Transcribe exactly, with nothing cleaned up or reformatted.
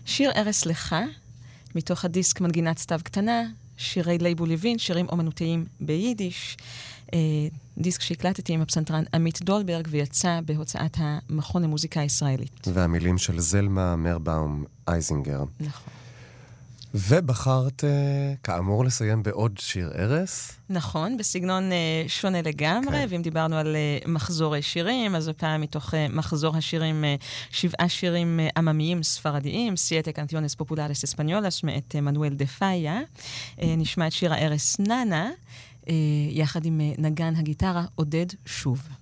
שיר ערש לך, מתוך הדיסק מנגינת סתיו קטנה, שירי לייבו לוין, שירים אומנותיים ביידיש, אה, דיסק שהקלטתי עם הפסנתרן עמית דולברג, ויצא בהוצאת המכון למוזיקה הישראלית. והמילים של זלמה מרבאום אייזינגר. נכון. ובחרת, כאמור, לסיים בעוד שיר ערש? נכון, בסגנון uh, שונה לגמרי, okay. ואם דיברנו על uh, מחזור שירים, אז הפעם מתוך uh, מחזור השירים, uh, שבעה שירים uh, עממיים ספרדיים, Siete Canciones Populares Españolas, מאת uh, מנואל דה פאיה. Uh, נשמע את שיר הערש נאנה, uh, יחד עם uh, נגן הגיטרה עודד שוב.